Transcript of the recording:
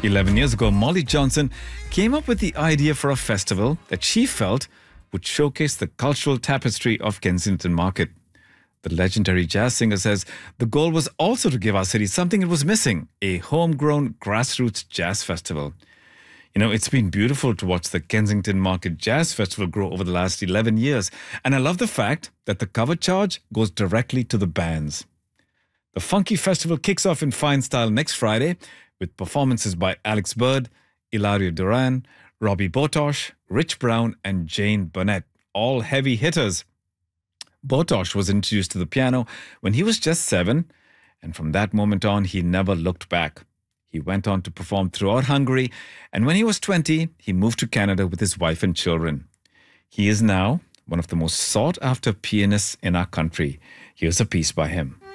11 years ago, Molly Johnson came up with the idea for a festival that she felt would showcase the cultural tapestry of Kensington Market. The legendary jazz singer says the goal was also to give our city something it was missing, a homegrown grassroots jazz festival. You know, it's been beautiful to watch the Kensington Market Jazz Festival grow over the last 11 years. And I love the fact that the cover charge goes directly to the bands. The Funky Festival kicks off in fine style next Friday with performances by Alex Bird, Ilario Duran, Robbie Botosh, Rich Brown and Jane Burnett, all heavy hitters. Botosh was introduced to the piano when he was just 7, and from that moment on, he never looked back. He went on to perform throughout Hungary, and when he was 20, he moved to Canada with his wife and children. He is now one of the most sought-after pianists in our country. Here's a piece by him.